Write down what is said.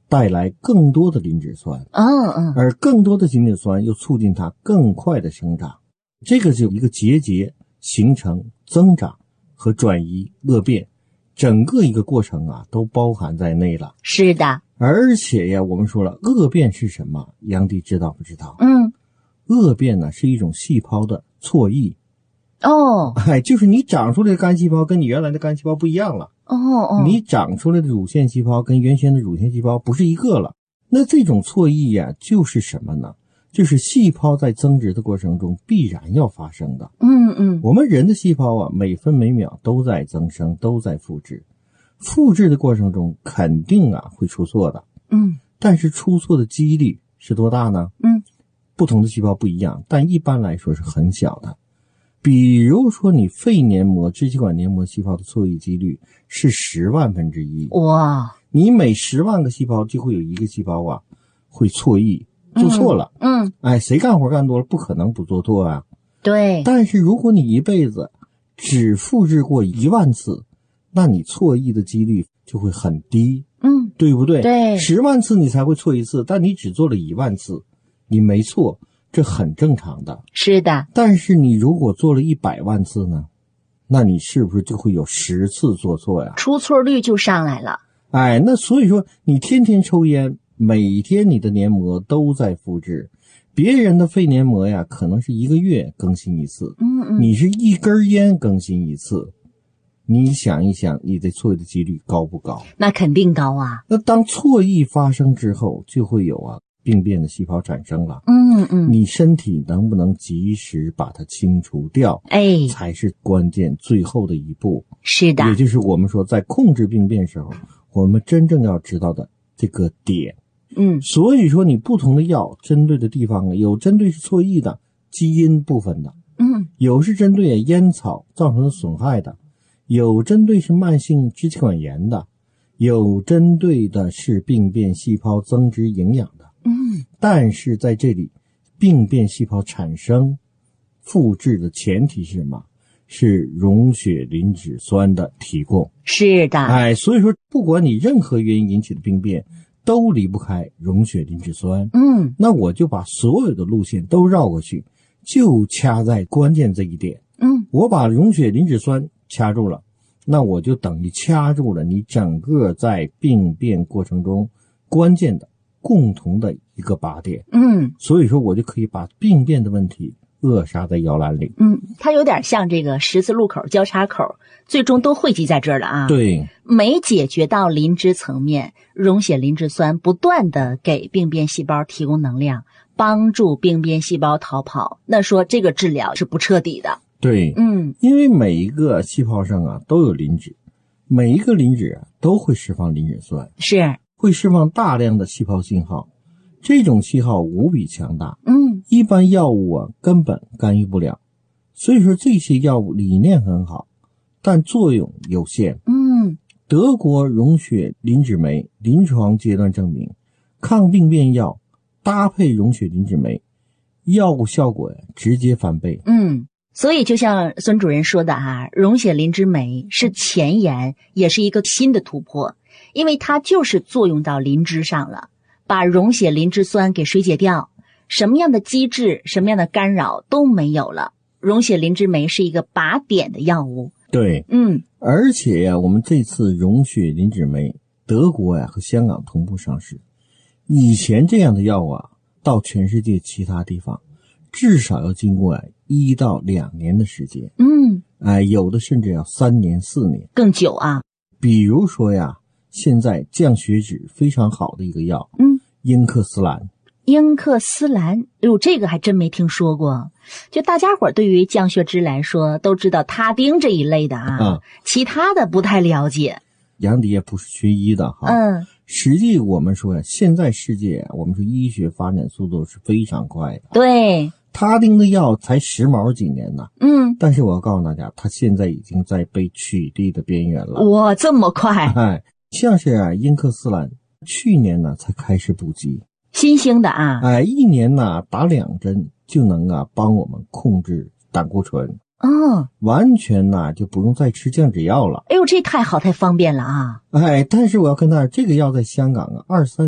带来更多的磷脂酸，而更多的磷脂酸又促进它更快的生长，这个就一个结节形成、增长和转移、恶变，整个一个过程啊都包含在内了。 是的， 而且呀，我们说了，恶变是什么？杨迪知道不知道？恶变呢是一种细胞的错异。就是你长出来的肝细胞跟你原来的肝细胞不一样了。你长出来的乳腺细胞跟原先的乳腺细胞不是一个了。那这种错异呀，就是什么呢？就是细胞在增殖的过程中必然要发生的。我们人的细胞啊，每分每秒都在增生，都在复制。复制的过程中肯定啊会出错的。但是出错的几率是多大呢？不同的细胞不一样，但一般来说是很小的。比如说你肺黏膜、支气管黏膜细胞的错异几率是10万分之一。 哇！ 你每10万个细胞就会有一个细胞啊会错异，做错了。谁干活干多了不可能不做错啊。 对。 但是如果你一辈子只复制过1万次，那你错异的几率就会很低。对不对？ 对。 10万次你才会错一次，但你只做了1万次，你没错，这很正常的。 是的。 但是你如果做了100万次呢，那你是不是就会有10次做错呀？ 出错率就上来了。 那所以说你天天抽烟，每天你的黏膜都在复制，别人的肺黏膜呀可能是1个月更新一次，你是一根烟更新一次。你想一想，你的错异的几率高不高？ 那肯定高啊。 那当错异发生之后，就会有病变的细胞产生了。你身体能不能及时把它清除掉，才是关键最后的一步。 是的。 也就是我们说在控制病变时候，我们真正要知道的这个点。所以说你不同的药针对的地方有针对是错异的基因部分的，有是针对烟草造成的损害的，有针对是慢性支气管炎的，有针对的是病变细胞增殖营养的。但是在这里病变细胞产生复制的前提是什么？是溶血磷脂酸的提供。 是的。 所以说不管你任何原因引起的病变都离不开溶血磷脂酸。那我就把所有的路线都绕过去，就掐在关键这一点。我把溶血磷脂酸掐住了，那我就等于掐住了你整个在病变过程中关键的共同的一个靶点。所以说我就可以把病变的问题扼杀在摇篮里。 它有点像这个十字路口交叉口，最终都汇集在这儿了啊。 对。 没解决到磷脂层面，溶血磷脂酸不断的给病变细胞提供能量，帮助病变细胞逃跑，那说这个治疗是不彻底的。 对。因为每一个细胞上都有磷脂，每一个磷脂都会释放磷脂酸， 是会释放大量的细胞信号，这种信号无比强大。一般药物根本干预不了。所以说这些药物理念很好，但作用有限。德国溶血磷脂酶临床阶段证明，抗病变药搭配溶血磷脂酶，药物效果直接翻倍。 所以就像孙主任说的溶血磷脂酶是前沿，也是一个新的突破，因为它就是作用到磷脂上了，把溶血磷脂酸给水解掉，什么样的机制，什么样的干扰都没有了。溶血磷脂酶是一个靶点的药物。 对。而且我们这次溶血磷脂酶德国和香港同步上市，以前这样的药到全世界其他地方至少要经过1到2年的时间。有的甚至要3年4年更久啊。 比如说现在降血脂非常好的一个药，英克斯兰。 英克斯兰，这个还真没听说过。就大家伙对于降血脂来说都知道他汀这一类的其他的不太了解。 杨迪也不是学医的实际我们说现在世界我们说医学发展速度是非常快的。 对。 他汀的药才10毛几年呢。但是我要告诉大家，它现在已经在被取缔的边缘了。 哇，这么快。 像是英克斯兰去年呢才开始补给， 新兴的 1年打2针就能帮我们控制胆固醇。完全就不用再吃降脂药了。 这太好太方便了但是我要跟大家，这个药在香港23